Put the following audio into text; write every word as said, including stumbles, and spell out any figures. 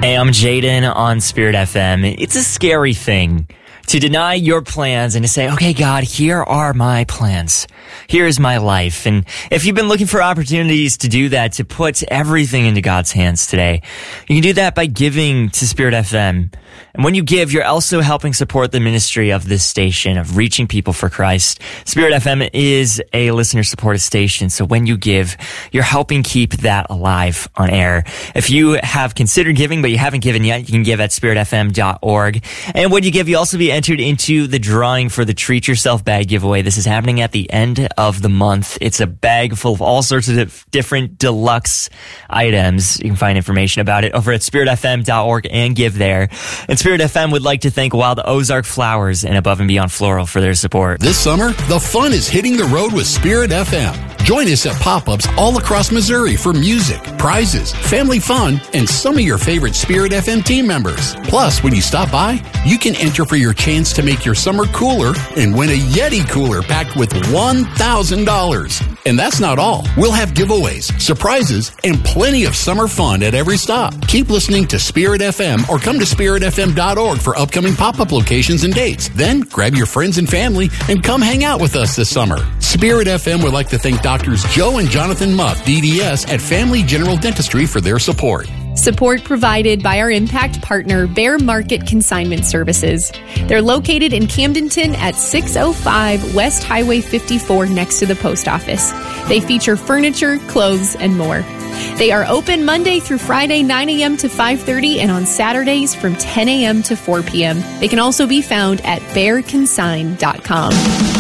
Hey, I'm Jaden on Spirit F M. It's a scary thing to deny your plans and to say, okay, God, here are my plans. Here is my life. And if you've been looking for opportunities to do that, to put everything into God's hands today, you can do that by giving to Spirit F M. And when you give, you're also helping support the ministry of this station, of reaching people for Christ. Spirit F M is a listener-supported station, so when you give, you're helping keep that alive on air. If you have considered giving, but you haven't given yet, you can give at spirit f m dot org. And when you give, you also be entered into the drawing for the Treat Yourself bag giveaway. This is happening at the end of the month. It's a bag full of all sorts of different deluxe items. You can find information about it over at spirit f m dot org and give there. And Spirit F M would like to thank Wild Ozark Flowers and Above and Beyond Floral for their support. This summer, the fun is hitting the road with Spirit F M. Join us at pop-ups all across Missouri for music, prizes, family fun, and some of your favorite Spirit F M team members. Plus, when you stop by, you can enter for your chance to make your summer cooler and win a Yeti cooler packed with one thousand dollars. And that's not all. We'll have giveaways, surprises, and plenty of summer fun at every stop. Keep listening to Spirit F M or come to spirit f m dot org for upcoming pop-up locations and dates. Then grab your friends and family and come hang out with us this summer. Spirit F M would like to thank Doctors Joe and Jonathan Muff, D D S, at Family General Dentistry for their support. Support provided by our impact partner, Bear Market Consignment Services. They're located in Camdenton at six oh five West Highway fifty-four next to the post office. They feature furniture, clothes, and more. They are open Monday through Friday, nine a.m. to five thirty, and on Saturdays from ten a.m. to four p.m. They can also be found at bear consign dot com.